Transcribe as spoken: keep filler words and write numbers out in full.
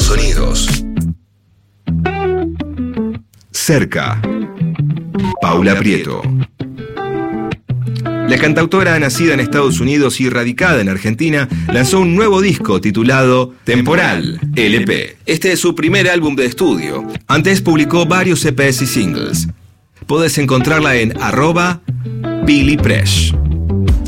sonidos. Cerca. Paula Prieto. La cantautora, nacida en Estados Unidos y radicada en Argentina, lanzó un nuevo disco titulado Temporal, L P. Este es su primer álbum de estudio. Antes publicó varios E Pes y singles. Podés encontrarla en arroba Billy Presh.